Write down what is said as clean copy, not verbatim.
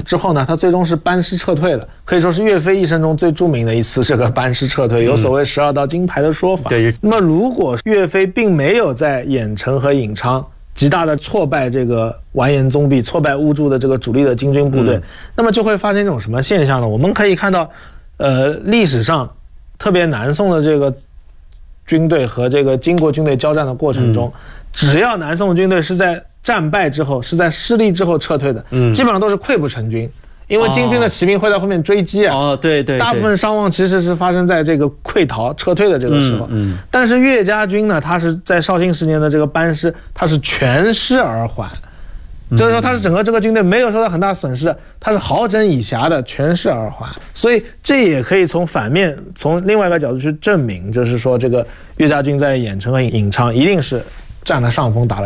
之后呢，他最终是班师撤退了，可以说是岳飞一生中最著名的一次这个班师撤退，有所谓12道金牌的说法。 对。 那么如果岳飞并没有在郾城和颍昌极大的挫败这个完颜宗弼、挫败乌珠的这个主力的金军部队，那么就会发生一种什么现象呢？我们可以看到，历史上特别南宋的这个军队和这个金国军队交战的过程中，只要南宋军队是在战败之后、是在失利之后撤退的，基本上都是溃不成军。因为金军的骑兵会在后面追击啊， 对， 大部分伤亡其实是发生在这个溃逃撤退的这个时候。但是岳家军呢，他是在绍兴10年的这个班师，他是全师而还，就是说他是整个这个军队没有受到很大损失，他是好整以暇的全师而还。所以这也可以从反面，从另外一个角度去证明，就是说这个岳家军在郾城和颍昌一定是占了上风，打了